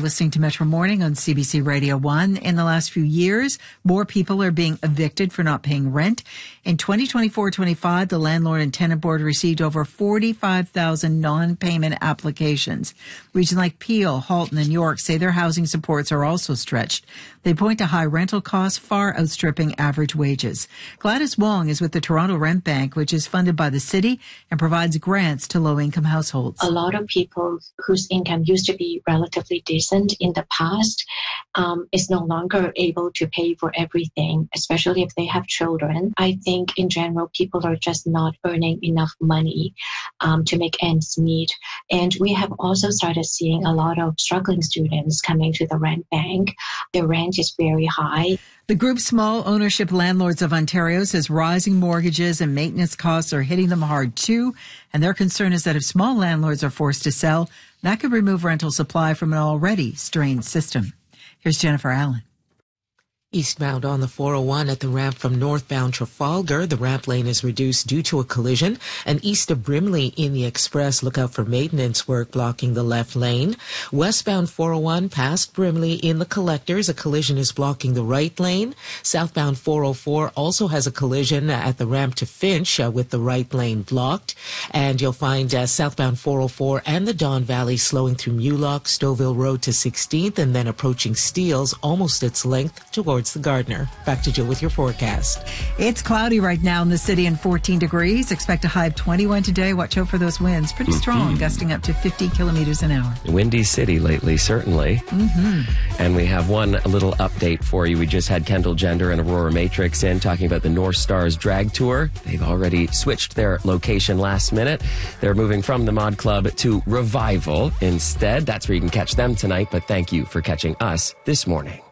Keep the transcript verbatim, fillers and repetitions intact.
listening to Metro Morning on C B C Radio one. In the last few years, more people are being evicted for not paying rent. In twenty twenty-four twenty-five, the Landlord and Tenant Board received over forty-five thousand non-payment applications. Regions like Peel, Halton, and York say their housing supports are also stretched. They point to high rental costs far outstripping average wages. Gladys Wong is with the Toronto Rent Bank, which is funded by the city and provides grants to low-income households. A lot of people whose income used to be relatively decent in the past um, is no longer able to pay for everything, especially if they have children. I think in general, people are just not earning enough money um, to make ends meet. And we have also started seeing a lot of struggling students coming to the rent bank. The rent is very high. The group Small Ownership Landlords of Ontario says rising mortgages and maintenance costs are hitting them hard too. And their concern is that if small landlords are forced to sell, that could remove rental supply from an already strained system. Here's Jennifer Allen. Eastbound on the four oh one at the ramp from northbound Trafalgar, the ramp lane is reduced due to a collision. And east of Brimley in the Express, look out for maintenance work blocking the left lane. Westbound four oh one past Brimley in the Collectors, a collision is blocking the right lane. Southbound four oh four also has a collision at the ramp to Finch uh, with the right lane blocked. And you'll find uh, southbound four oh four and the Don Valley slowing through Mulock, Stouffville Road to sixteenth, and then approaching Steeles almost its length towards the Gardner. Back to Jill with your forecast. It's cloudy right now in the city and fourteen degrees. Expect a high of twenty-one today. Watch out for those winds. Pretty strong, mm-hmm. gusting up to fifty kilometers an hour. Windy city lately, certainly. Mm-hmm. And we have one little update for you. We just had Kendall Gender and Aurora Matrix in talking about the North Stars drag tour. They've already switched their location last minute. They're moving from the Mod Club to Revival instead. That's where you can catch them tonight. But thank you for catching us this morning.